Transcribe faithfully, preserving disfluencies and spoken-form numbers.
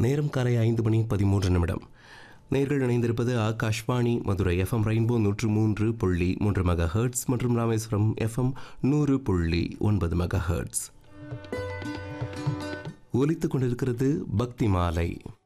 நேரம் காலை ஐந்து மணி பதிமூன்று நிமிடம். நேர்கள் இணைந்திருப்பது ஆகாஷ்வாணி மதுரை எஃப்எம் ரெயின்போ நூற்று மூன்று புள்ளி மூன்று மெகா ஹெர்ட்ஸ் மற்றும் ராமேஸ்வரம் எஃப்எம் நூறு புள்ளி ஒன்பது மெகா ஹெர்ட்ஸ். ஒலித்துக் கொண்டிருக்கிறது பக்தி மாலை.